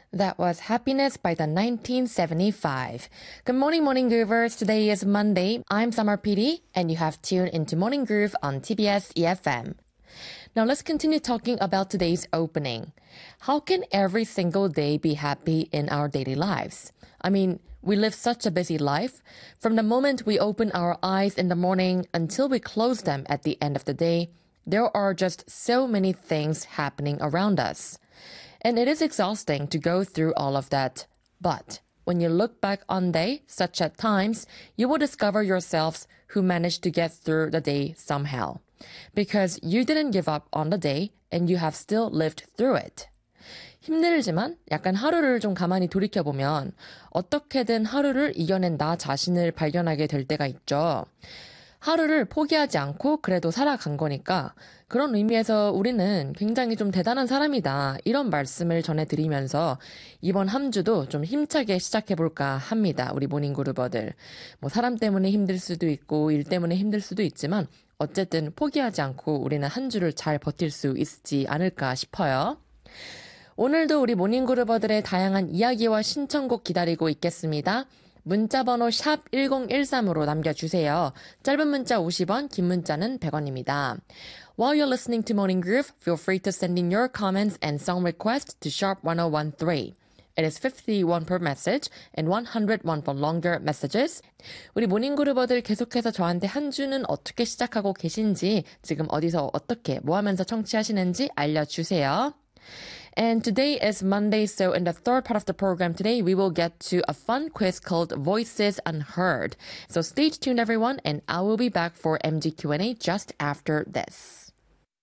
That was Happiness by the 1975. Good morning, Morning Groovers. Today is Monday. I'm Summer PD, and you have tuned into Morning Groove on TBS EFM. Now let's continue talking about today's opening. How can every single day be happy in our daily lives? I mean, we live such a busy life. From the moment we open our eyes in the morning until we close them at the end of the day, there are just so many things happening around us. And it is exhausting to go through all of that. But when you look back on day, such at times, you will discover yourselves who managed to get through the day somehow. Because you didn't give up on the day and you have still lived through it. 힘들지만 약간 하루를 좀 가만히 돌이켜보면 어떻게든 하루를 이겨낸 나 자신을 발견하게 될 때가 있죠. 하루를 포기하지 않고 그래도 살아간 거니까 그런 의미에서 우리는 굉장히 좀 대단한 사람이다. 이런 말씀을 전해드리면서 이번 한 주도 좀 힘차게 시작해볼까 합니다. 우리 모닝그루버들. 뭐 사람 때문에 힘들 수도 있고 일 때문에 힘들 수도 있지만 어쨌든 포기하지 않고 우리는 한 주를 잘 버틸 수 있지 않을까 싶어요. 오늘도 우리 모닝그루버들의 다양한 이야기와 신청곡 기다리고 있겠습니다. 문자번호 샵 1013으로 남겨주세요. 짧은 문자 50원, 긴 문자는 100원입니다. While you're listening to Morning Groove, feel free to send in your comments and song requests to sharp 1013. It is 51 per message and 101 for longer messages. 우리 모닝그루버들 계속해서 저한테 한 주는 어떻게 시작하고 계신지, 지금 어디서 어떻게 뭐 하면서 청취하시는지 알려주세요. And today is Monday, so in the third part of the program today, we will get to a fun quiz called Voices Unheard. So stay tuned, everyone, and I will be back for MG Q&A just after this.